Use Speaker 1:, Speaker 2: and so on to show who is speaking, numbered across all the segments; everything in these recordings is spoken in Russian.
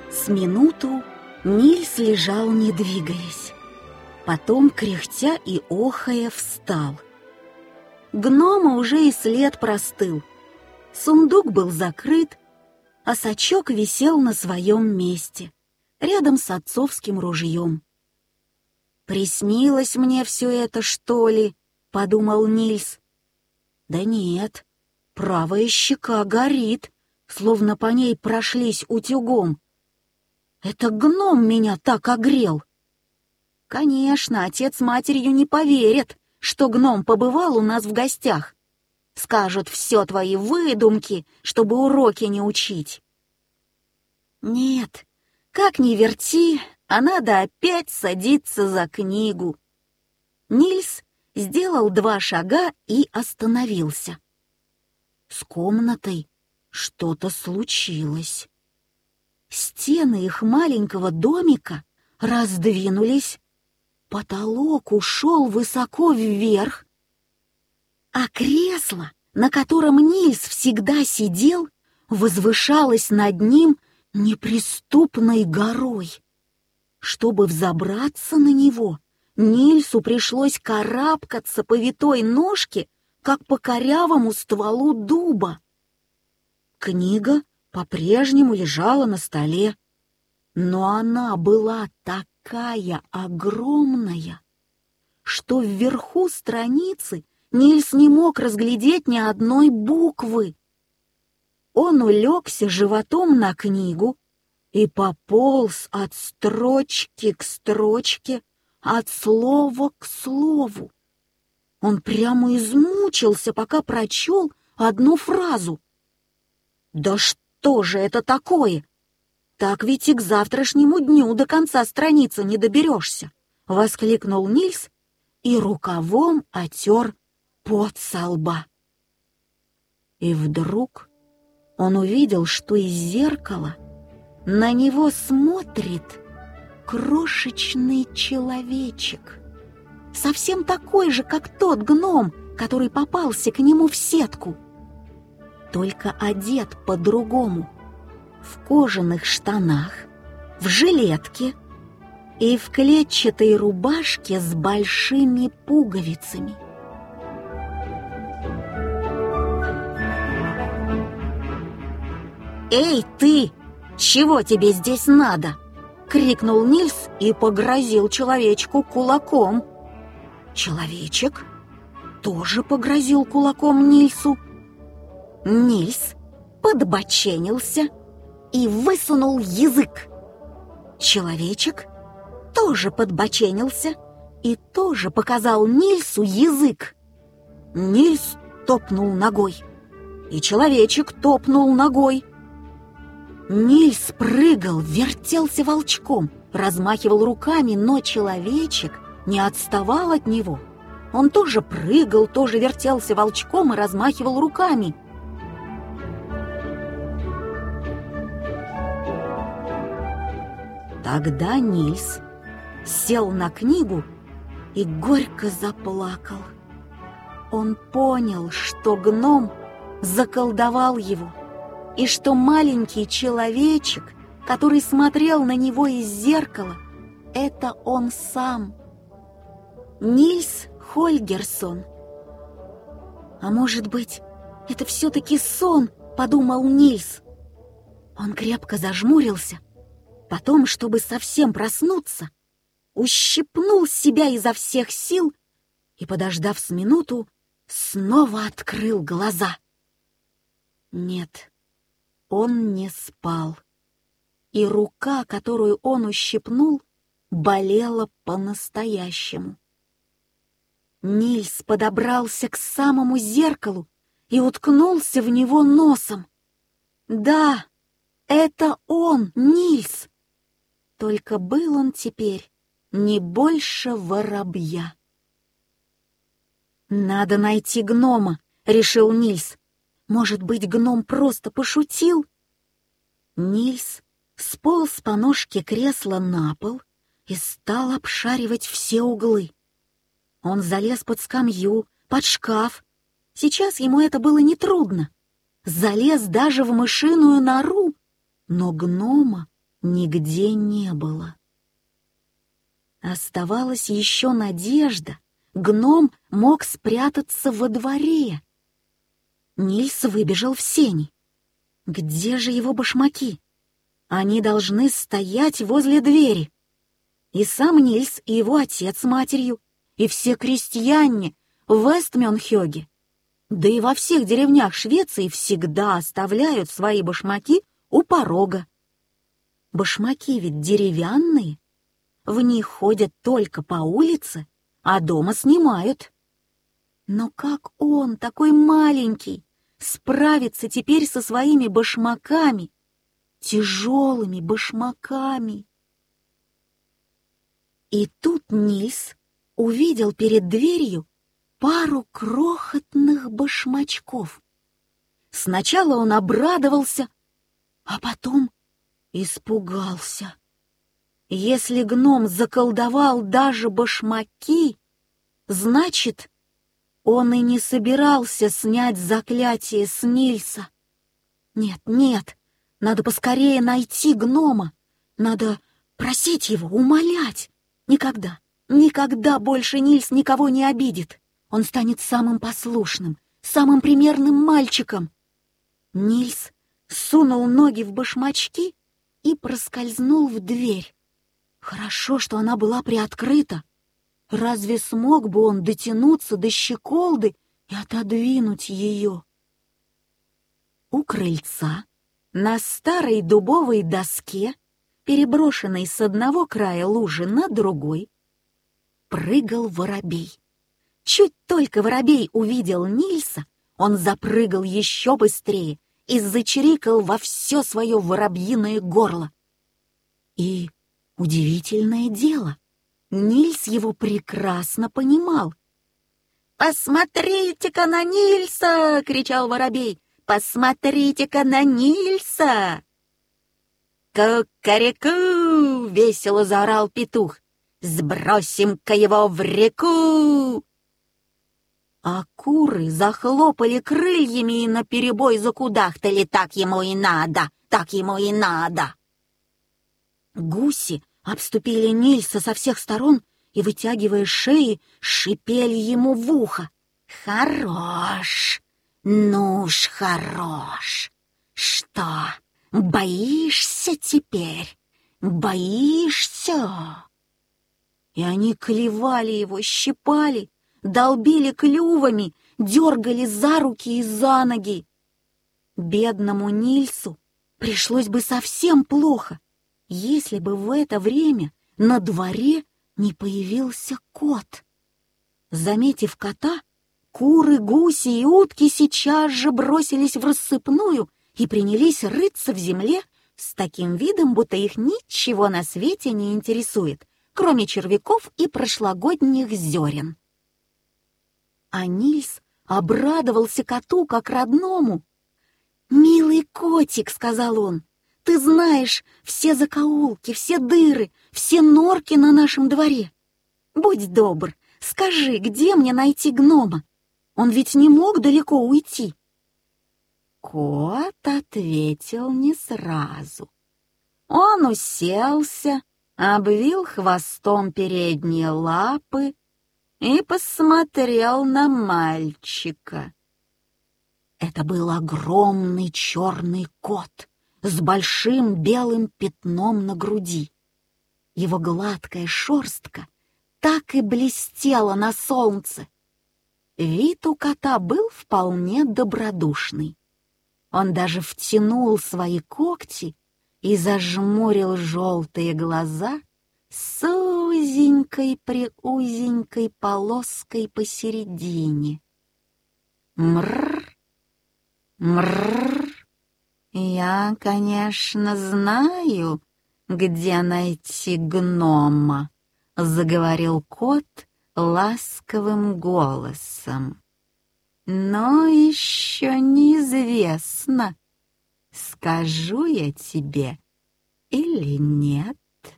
Speaker 1: С минуту Нильс лежал, не двигаясь. Потом, кряхтя и охая, встал. Гнома уже и след простыл. Сундук был закрыт, а сачок висел на своем месте, рядом с отцовским ружьем. «Приснилось мне все это, что ли?» — подумал Нильс. «Да нет, правая щека горит, словно по ней прошлись утюгом. Это гном меня так огрел!» Конечно, отец с матерью не поверят, что гном побывал у нас в гостях. Скажут, все твои выдумки, чтобы уроки не учить. Нет, как ни верти, а надо опять садиться за книгу. Нильс сделал 2 шага и остановился. С комнатой что-то случилось. Стены их маленького домика раздвинулись, потолок ушел высоко вверх, а кресло, на котором Нильс всегда сидел, возвышалось над ним неприступной горой. Чтобы взобраться на него, Нильсу пришлось карабкаться по витой ножке, как по корявому стволу дуба. Книга по-прежнему лежала на столе, но она была такая огромная, что вверху страницы Нильс не мог разглядеть ни одной буквы. Он улегся животом на книгу и пополз от строчки к строчке, от слова к слову. Он прямо измучился, пока прочел одну фразу. «Да что же это такое? Так ведь и к завтрашнему дню до конца страницы не доберешься!» — воскликнул Нильс и рукавом отер пот со лба. И вдруг он увидел, что из зеркала на него смотрит крошечный человечек, совсем такой же, как тот гном, который попался к нему в сетку, только одет по-другому, в кожаных штанах, в жилетке и в клетчатой рубашке с большими пуговицами. «Эй, ты! Чего тебе здесь надо?» — крикнул Нильс и погрозил человечку кулаком. Человечек тоже погрозил кулаком Нильсу. Нильс подбоченился и высунул язык. Человечек тоже подбоченился и тоже показал Нильсу язык. Нильс топнул ногой, и человечек топнул ногой. Нильс прыгал, вертелся волчком, размахивал руками, но человечек не отставал от него. Он тоже прыгал, тоже вертелся волчком и размахивал руками. Тогда Нильс сел на книгу и горько заплакал. Он понял, что гном заколдовал его, и что маленький человечек, который смотрел на него из зеркала, это он сам. Нильс Хольгерсон. «А может быть, это все-таки сон?» — подумал Нильс. Он крепко зажмурился, потом, чтобы совсем проснуться, ущипнул себя изо всех сил и, подождав с минуту, снова открыл глаза. Нет, он не спал, и рука, которую он ущипнул, болела по-настоящему. Нильс подобрался к самому зеркалу и уткнулся в него носом. Да, это он, Нильс. Только был он теперь не больше воробья. «Надо найти гнома», — решил Нильс. «Может быть, гном просто пошутил?» Нильс сполз по ножке кресла на пол и стал обшаривать все углы. Он залез под скамью, под шкаф. Сейчас ему это было нетрудно. Залез даже в мышиную нору, но гнома нигде не было. Оставалась еще надежда. Гном мог спрятаться во дворе. Нильс выбежал в сени. Где же его башмаки? Они должны стоять возле двери. И сам Нильс, и его отец с матерью, и все крестьяне в Вестмёнхёге, да и во всех деревнях Швеции всегда оставляют свои башмаки у порога. Башмаки ведь деревянные, в них ходят только по улице, а дома снимают. Но как он, такой маленький, справится теперь со своими башмаками, тяжелыми башмаками? И тут Нильс увидел перед дверью пару крохотных башмачков. Сначала он обрадовался, а потом испугался. Если гном заколдовал даже башмаки, значит, он и не собирался снять заклятие с Нильса. Нет, нет, надо поскорее найти гнома. Надо просить его, умолять. Никогда, никогда больше Нильс никого не обидит. Он станет самым послушным, самым примерным мальчиком. Нильс сунул ноги в башмачки и проскользнул в дверь. Хорошо, что она была приоткрыта. Разве смог бы он дотянуться до щеколды и отодвинуть ее? У крыльца на старой дубовой доске, переброшенной с одного края лужи на другой, прыгал воробей. Чуть только воробей увидел Нильса, он запрыгал еще быстрее и зачирикал во все свое воробьиное горло. И удивительное дело, Нильс его прекрасно понимал. «Посмотрите-ка на Нильса!» — кричал воробей. «Посмотрите-ка на Нильса!» «Ку-ка-ре-ку!» — весело заорал петух. «Сбросим-ка его в реку!» А куры захлопали крыльями и наперебой закудахтали. Так ему и надо, так ему и надо. Гуси обступили Нильса со всех сторон и, вытягивая шеи, шипели ему в ухо. «Хорош! Ну уж хорош! Что, боишься теперь? Боишься?» И они клевали его, щипали, долбили клювами, дергали за руки и за ноги. Бедному Нильсу пришлось бы совсем плохо, если бы в это время на дворе не появился кот. Заметив кота, куры, гуси и утки сейчас же бросились в рассыпную и принялись рыться в земле с таким видом, будто их ничего на свете не интересует, кроме червяков и прошлогодних зерен. А Нильс обрадовался коту как родному. «Милый котик», — сказал он, — «ты знаешь все закоулки, все дыры, все норки на нашем дворе. Будь добр, скажи, где мне найти гнома? Он ведь не мог далеко уйти». Кот ответил не сразу. Он уселся, обвил хвостом передние лапы и посмотрел на мальчика. Это был огромный черный кот с большим белым пятном на груди. Его гладкая шерстка так и блестела на солнце. Вид у кота был вполне добродушный. Он даже втянул свои когти и зажмурил желтые глаза с узенькой-преузенькой полоской посередине. «Мрррр! Мрррр! Я, конечно, знаю, где найти гнома», — заговорил кот ласковым голосом. «Но еще неизвестно, скажу я тебе или нет».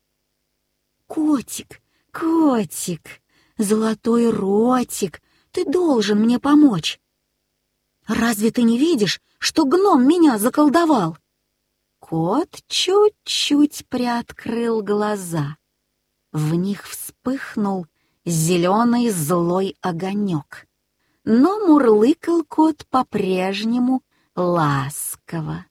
Speaker 1: «Котик, котик, золотой ротик, ты должен мне помочь. Разве ты не видишь, что гном меня заколдовал?» Кот чуть-чуть приоткрыл глаза. В них вспыхнул зеленый злой огонек. Но мурлыкал кот по-прежнему ласково.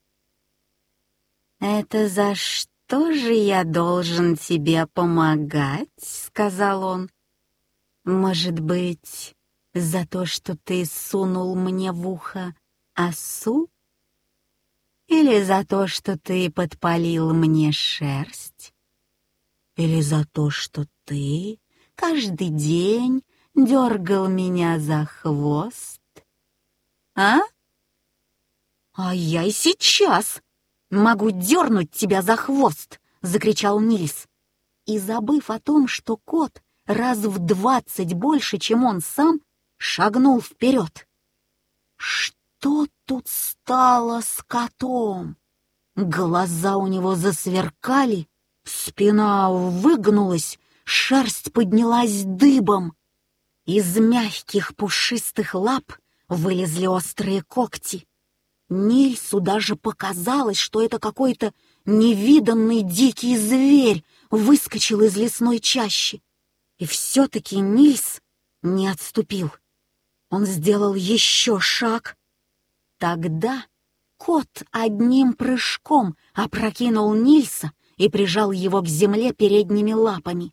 Speaker 1: «Это за что же я должен тебе помогать?» — сказал он. «Может быть, за то, что ты сунул мне в ухо осу? Или за то, что ты подпалил мне шерсть? Или за то, что ты каждый день дергал меня за хвост? А? А я и сейчас могу дернуть тебя за хвост!» — закричал Нильс. И, забыв о том, что кот раз в 20 больше, чем он сам, шагнул вперед. Что тут стало с котом? Глаза у него засверкали, спина выгнулась, шерсть поднялась дыбом. Из мягких пушистых лап вылезли острые когти. Нильсу даже показалось, что это какой-то невиданный дикий зверь выскочил из лесной чащи. И все-таки Нильс не отступил. Он сделал еще шаг. Тогда кот одним прыжком опрокинул Нильса и прижал его к земле передними лапами.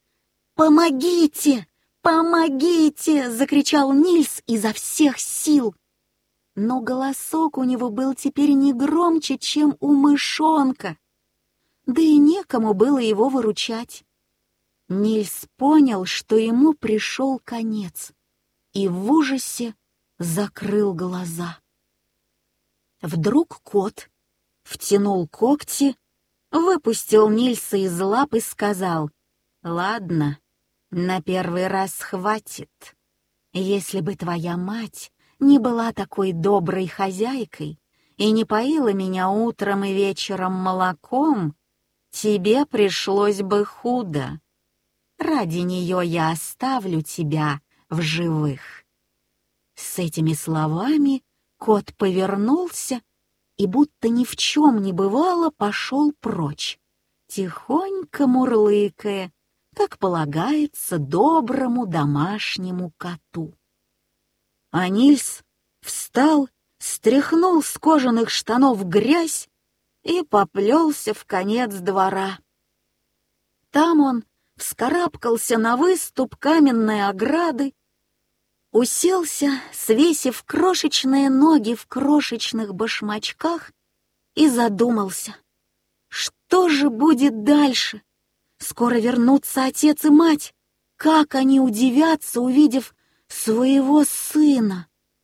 Speaker 1: «Помогите! Помогите!» — закричал Нильс изо всех сил. Но голосок у него был теперь не громче, чем у мышонка. Да и некому было его выручать. Нильс понял, что ему пришел конец, и в ужасе закрыл глаза. Вдруг кот втянул когти, выпустил Нильса из лап и сказал: «Ладно, на первый раз хватит. Если бы твоя мать не была такой доброй хозяйкой и не поила меня утром и вечером молоком, тебе пришлось бы худо. Ради нее я оставлю тебя в живых». С этими словами кот повернулся и, будто ни в чем не бывало, пошел прочь, тихонько мурлыкая, как полагается доброму домашнему коту. А Нильс встал, стряхнул с кожаных штанов грязь и поплелся в конец двора. Там он вскарабкался на выступ каменной ограды, уселся, свесив крошечные ноги в крошечных башмачках, и задумался. Что же будет дальше? Скоро вернутся отец и мать. Как они удивятся, увидев своего сына?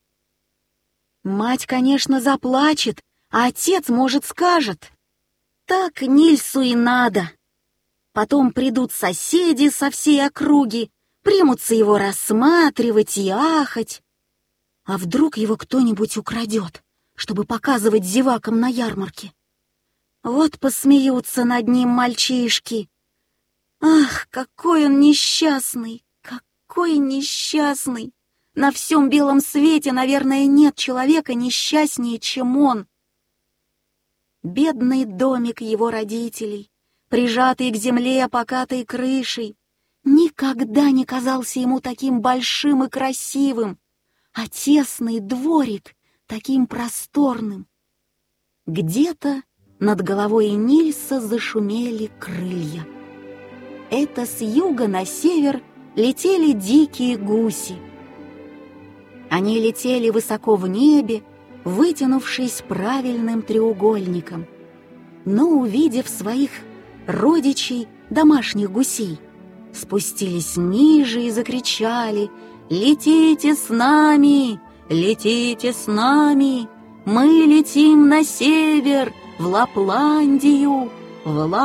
Speaker 1: Мать, конечно, заплачет, а отец, может, скажет: «Так Нильсу и надо». Потом придут соседи со всей округи, примутся его рассматривать и ахать. А вдруг его кто-нибудь украдет, чтобы показывать зевакам на ярмарке? Вот посмеются над ним мальчишки. Ах, какой он несчастный, какой несчастный! На всем белом свете, наверное, нет человека несчастнее, чем он. Бедный домик его родителей, прижатый к земле покатой крышей, никогда не казался ему таким большим и красивым, а тесный дворик таким просторным. Где-то над головой Нильса зашумели крылья. Это с юга на север летели дикие гуси. Они летели высоко в небе, вытянувшись правильным треугольником. Но, увидев своих родичей, домашних гусей, спустились ниже и закричали: «Летите с нами! Летите с нами! Мы летим на север, в Лапландию, в